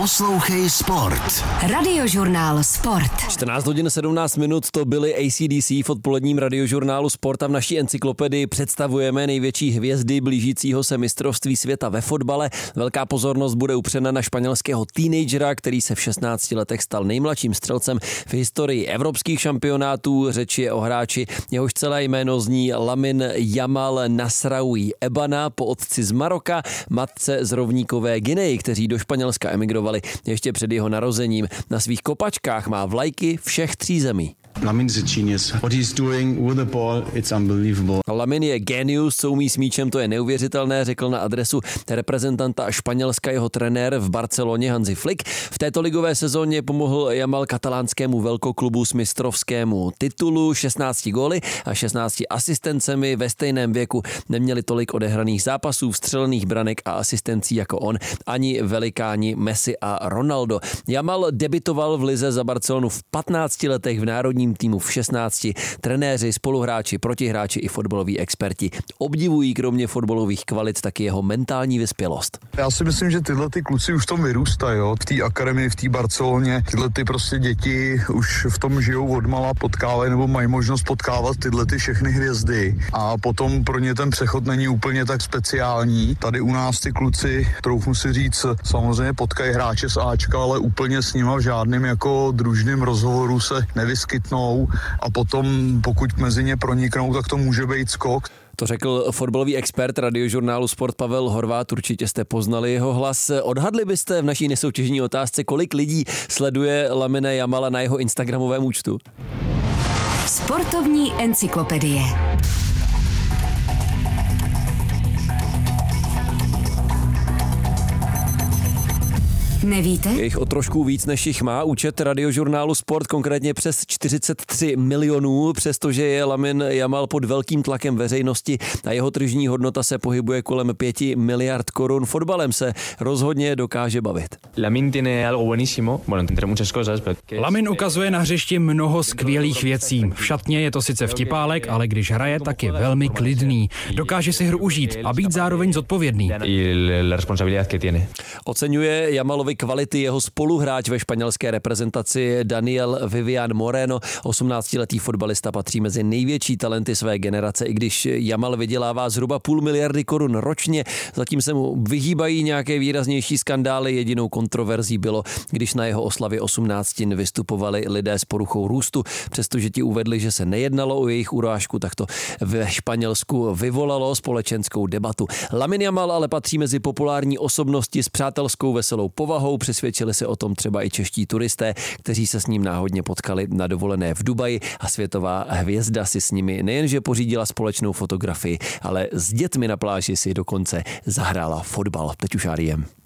Poslouchej sport. Radiožurnál Sport. 14 hodin 17 minut to byly AC/DC v odpoledním radiožurnálu Sport a v naší encyklopedii představujeme největší hvězdy blížícího se mistrovství světa ve fotbale. Velká pozornost bude upřena na španělského teenagera, který se v 16 letech stal nejmladším střelcem v historii evropských šampionátů. Řeč je o hráči, jehož celé jméno zní Lamin Yamal Nasraoui Ebana, po otci z Maroka, matce z rovníkové Guineji, kteří do Španělska emigrovali ještě před jeho narozením. Na svých kopačkách má vlajky všech 3 zemí. Lamin is a genius. What he's doing with the ball, it's unbelievable. Lamin je genius, co umí s míčem, to je neuvěřitelné, řekl na adresu reprezentanta Španělska jeho trenér v Barceloně Hansi Flick. V této ligové sezóně pomohl Yamal katalánskému velkoklubu s mistrovskému titulu, 16 góly a 16 asistencemi. Ve stejném věku neměli tolik odehraných zápasů, vstřelených branek a asistencí jako on, ani velikáni Messi a Ronaldo. Yamal debitoval v lize za Barcelonu v 15 letech, v národním týmu v 16. Trenéři, spoluhráči, protihráči i fotbaloví experti obdivují kromě fotbalových kvalit taky jeho mentální vyspělost. Já si myslím, že tyhle ty kluci už v tom vyrůstají, jo? V té akademii, v té Barceloně. Tyhle ty prostě děti už v tom žijou odmala, potkávají nebo mají možnost potkávat tyhle ty všechny hvězdy. A potom pro ně ten přechod není úplně tak speciální. Tady u nás ty kluci, troufnu si říct, samozřejmě potkají hráče z Ačka, ale úplně s nima v žádným jako družným rozhovoru se nevyskytnou a potom, pokud mezi ně proniknou, tak to může být skok. To řekl fotbalový expert radiožurnálu Sport Pavel Horváth, určitě jste poznali jeho hlas. Odhadli byste v naší nesoutěžní otázce, kolik lidí sleduje Lamina Yamala na jeho instagramovém účtu? Sportovní encyklopedie. Nevíte? Je jich o trošku víc, než jich má účet radiožurnálu Sport, konkrétně přes 43 milionů, přestože je Lamin Yamal pod velkým tlakem veřejnosti a jeho tržní hodnota se pohybuje kolem 5 miliard korun. Fotbalem se rozhodně dokáže bavit. Lamin ukazuje na hřišti mnoho skvělých věcí. V šatně je to sice vtipálek, ale když hraje, tak je velmi klidný. Dokáže si hru užít a být zároveň zodpovědný. Oceňuje Yamalovi kvality jeho spoluhráč ve španělské reprezentaci Daniel Vivian Moreno. 18letý fotbalista patří mezi největší talenty své generace, i když Yamal vydělává zhruba 500 miliony korun ročně. Zatím se mu vyhýbají nějaké výraznější skandály. Jedinou kontroverzí bylo, když na jeho oslavě 18 vystupovali lidé s poruchou růstu. Přestože ti uvedli, že se nejednalo o jejich urážku, tak to ve Španělsku vyvolalo společenskou debatu. Lamin Yamal ale patří mezi populární osobnosti s přátelskou veselou povahou. Přesvědčili se o tom třeba i čeští turisté, kteří se s ním náhodně potkali na dovolené v Dubaji a světová hvězda si s nimi nejenže pořídila společnou fotografii, ale s dětmi na pláži si dokonce zahrála fotbal. Teď už REM.